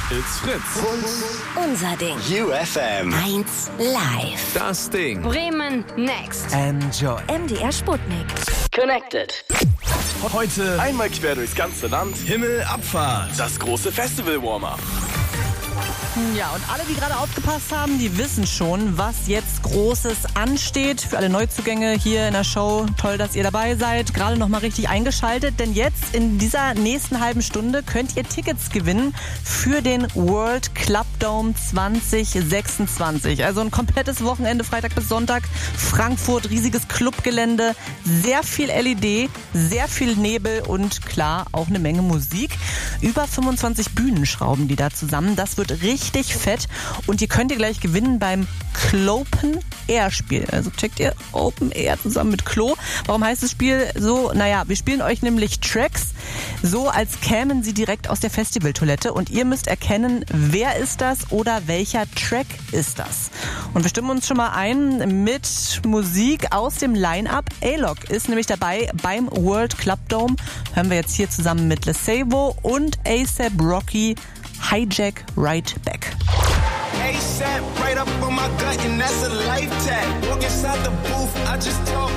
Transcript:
It's Fritz. Unser Ding. UFM. 1 Live. Das Ding. Bremen Next. Enjoy. MDR Sputnik. Connected. Heute einmal quer durchs ganze Land. Himmelabfahrt. Das große Festival-Warm-Up. Ja, und alle, die gerade aufgepasst haben, die wissen schon, was jetzt Großes ansteht. Für alle Neuzugänge hier in der Show, toll, dass ihr dabei seid. Gerade noch mal richtig eingeschaltet, denn jetzt in dieser nächsten halben Stunde könnt ihr Tickets gewinnen für den World Club Dome 2026. Also ein komplettes Wochenende, Freitag bis Sonntag. Frankfurt, riesiges Clubgelände, sehr viel LED, sehr viel Nebel und klar, auch eine Menge Musik. Über 25 Bühnen schrauben die da zusammen. Das wird richtig fett und ihr könnt gleich gewinnen beim Clopen Air Spiel. Also checkt ihr Open Air zusammen mit Klo. Warum heißt das Spiel so? Naja, wir spielen euch nämlich Tracks so, als kämen sie direkt aus der Festivaltoilette und ihr müsst erkennen, wer ist das oder welcher Track ist das. Und wir stimmen uns schon mal ein mit Musik aus dem Line-Up. A-Lock ist nämlich dabei beim World Club Dome. Hören wir jetzt hier zusammen mit Lesavo und A$AP Rocky Hijack Right Back. ASAP right up on my gut and that's a life tag. Walk inside the booth, I just told